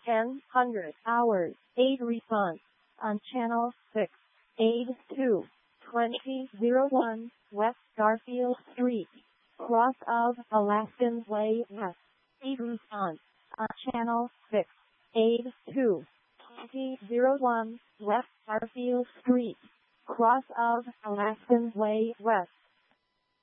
1000 hours. Aid response on channel 6. Aid 2. 2001 West Garfield Street, cross of Alaskan Way West. Aid response on channel 6. Aid 2. 2001 West Garfield Street, cross of Alaskan Way West.